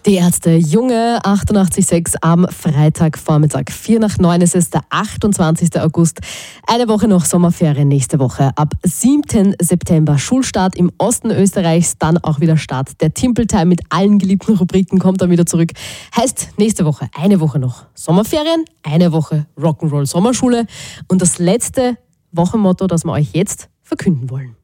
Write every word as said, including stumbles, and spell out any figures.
Die Ärzte, Junge, achtundachtzig Komma sechs am Freitagvormittag. vier nach neun ist es, der achtundzwanzigsten August. Eine Woche noch Sommerferien nächste Woche. Ab siebten September Schulstart im Osten Österreichs, dann auch wieder Start. Der Timple Time mit allen geliebten Rubriken kommt dann wieder zurück. Heißt, nächste Woche, eine Woche noch Sommerferien, eine Woche Rock'n'Roll Sommerschule und das letzte Wochenmotto, das wir euch jetzt verkünden wollen.